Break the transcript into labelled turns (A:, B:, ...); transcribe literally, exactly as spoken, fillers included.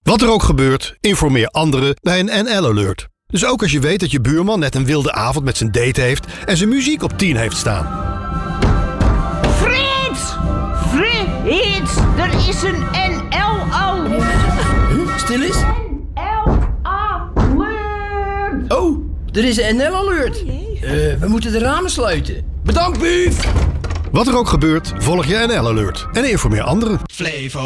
A: Wat er ook gebeurt, informeer anderen bij een N L-alert. Dus ook als je weet dat je buurman net een wilde avond met zijn date heeft en zijn muziek op tien heeft staan.
B: Frits! Frits! Er is een N L-alert!
C: Huh? Stil eens?
B: N L-alert!
C: Oh, er is een N L-alert. Uh, we moeten de ramen sluiten. Bedankt, Bief!
A: Wat er ook gebeurt, volg je N L-alert en informeer anderen.
D: Flevo.